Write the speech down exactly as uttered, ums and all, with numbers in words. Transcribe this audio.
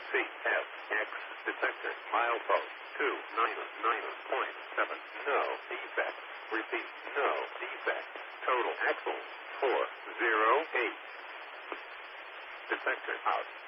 C F X detector milepost two nine nine point seven. No defect. Repeat. No defect. Total axle four zero eight. Detector out.